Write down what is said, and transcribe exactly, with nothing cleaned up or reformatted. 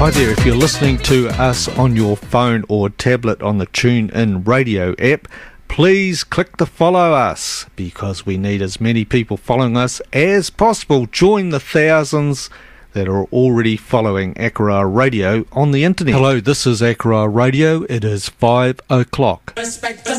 Hi there, if you're listening to us on your phone or tablet on the TuneIn Radio app, please click to follow us because we need as many people following us as possible. Join the thousands that are already following Akara Radio on the internet. Hello, this is Akara Radio. It is five o'clock. Respect